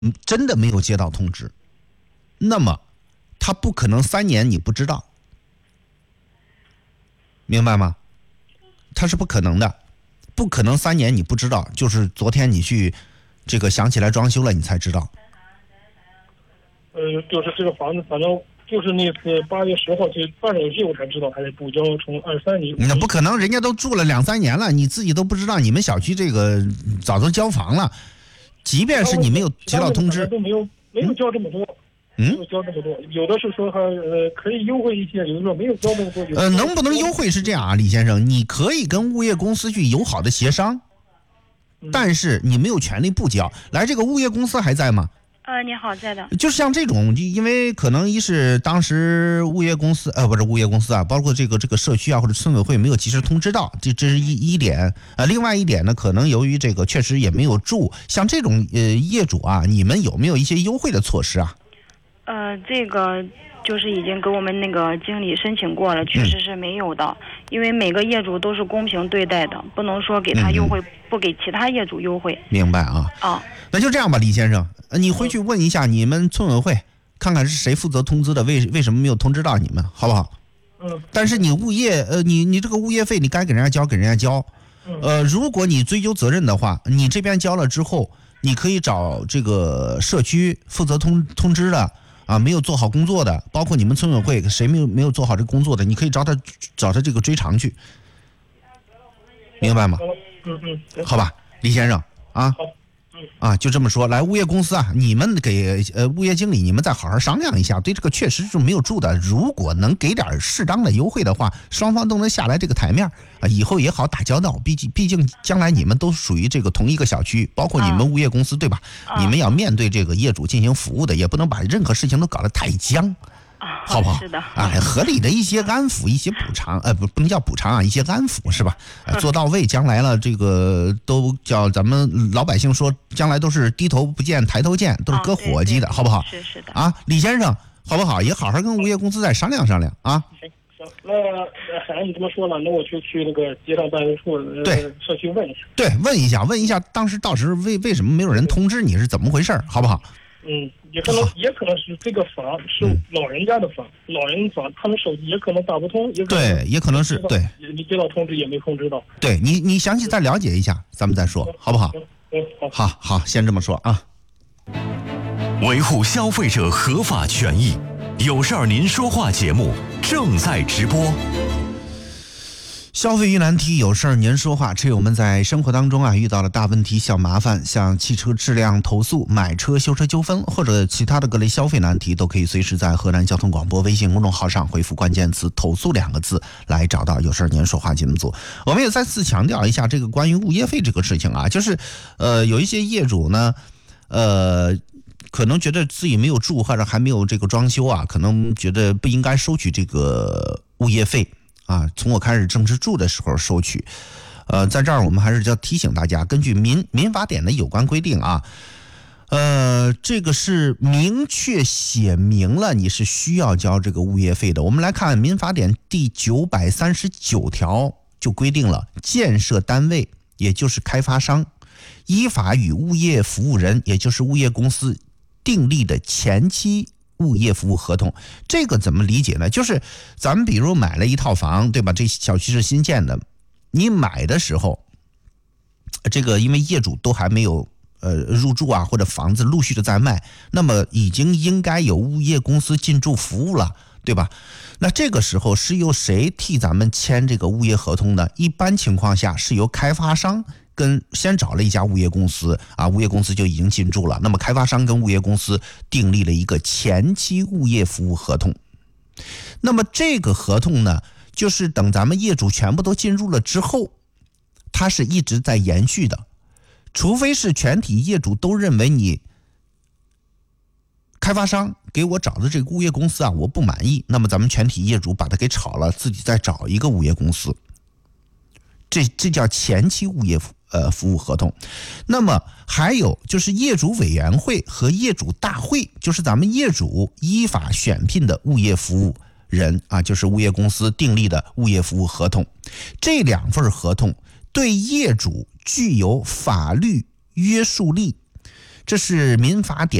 真的没有接到通知，那么他不可能3年你不知道，明白吗？他是不可能的，不可能3年你不知道，就是昨天你去这个想起来装修了你才知道。 就是这个房子，反正就是那次8月10号去办手续我才知道，还是补交从23年。 那不可能，人家都住了2-3年了，你自己都不知道，你们小区这个早都交房了，即便是你没有接到通知， 都没有交这么多。没有交这么多，有的是说还可以优惠一些，有的说没有交这么多。 能不能优惠是这样啊，李先生，你可以跟物业公司去友好的协商，但是你没有权利不交。来，这个物业公司还在吗？ 你好，在的。 就是像这种，因为可能一是当时物业公司不是物业公司啊，包括这个社区啊或者村委会没有及时通知到，这是一点。另外一点呢，可能由于这个确实也没有住，像这种业主啊，你们有没有一些优惠的措施啊？ 这个就是已经给我们那个经理申请过了，确实是没有的，因为每个业主都是公平对待的，不能说给他优惠，不给其他业主优惠。 明白啊？那就这样吧，李先生，你回去问一下你们村委会，看看是谁负责通知的，为什么没有通知到你们，好不好？但是你物业，你这个物业费你该给人家交，给人家交。如果你追究责任的话，你这边交了之后，你可以找这个社区负责通知的。没有做好工作的，包括你们村委会谁没有做好这个工作的，你可以找他这个追偿去，明白吗？好吧，李先生就这么说。来，物业公司啊，你们给物业经理，你们再好好商量一下，对这个确实是没有住的，如果能给点适当的优惠的话，双方都能下来这个台面以后也好打交道。毕竟将来你们都属于这个同一个小区，包括你们物业公司对吧？你们要面对这个业主进行服务的，也不能把任何事情都搞得太僵。好不好？ 是的。 合理的一些安抚，一些补偿，不能叫补偿啊，一些安抚是吧？做到位，将来了这个都叫咱们老百姓说，将来都是低头不见抬头见，都是割伙计的，好不好？ 是的。 李先生，好不好？也好好跟物业公司再商量商量啊。 行，那还你这么说了，那我就去那个街道办事处社区问一下。对， 问一下，到时为什么没有人通知你是怎么回事，好不好？ 也可能是这个房是老人家的房，老人房他们手机也可能打不通， 也可能是对， 你接到通知也没通知到。 对你详细再了解一下，咱们再说，好不好？好，先这么说啊。 维护消费者合法权益，有事儿您说话节目正在直播。 消费一难题，有事儿您说话。车友们在生活当中遇到了大问题、小麻烦，像汽车质量投诉、买车修车纠纷或者其他的各类消费难题，都可以随时在河南交通广播微信公众号上回复关键词投诉2个字来找到有事儿您说话节目组。我们也再次强调一下这个关于物业费这个事情就是有一些业主呢可能觉得自己没有住或者还没有这个装修可能觉得不应该收取这个物业费从我开始正式住的时候收取。在这儿我们还是要提醒大家，根据民法典的有关规定这个是明确写明了你是需要交这个物业费的。我们来看民法典第939条就规定了，建设单位也就是开发商依法与物业服务人也就是物业公司订立的前期物业服务合同。这个怎么理解呢？就是咱们比如买了一套房，对吧？这小区是新建的，你买的时候这个因为业主都还没有入住或者房子陆续的在卖，那么已经应该有物业公司进驻服务了，对吧？那这个时候是由谁替咱们签这个物业合同呢？一般情况下是由开发商先找了一家物业公司物业公司就已经进驻了，那么开发商跟物业公司订立了一个前期物业服务合同。那么这个合同呢，就是等咱们业主全部都进入了之后，它是一直在延续的，除非是全体业主都认为你开发商给我找的这个物业公司我不满意，那么咱们全体业主把它给炒了，自己再找一个物业公司，这叫前期物业服务合同。那么还有就是业主委员会和业主大会，就是咱们业主依法选聘的物业服务人就是物业公司订立的物业服务合同。这2份合同对业主具有法律约束力， 这是民法典